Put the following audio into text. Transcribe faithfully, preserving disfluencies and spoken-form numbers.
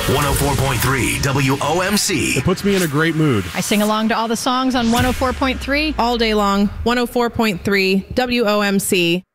one oh four point three W O M C. It puts me in a great mood. I sing along to all the songs on one oh four point three. All day long, one oh four point three W O M C.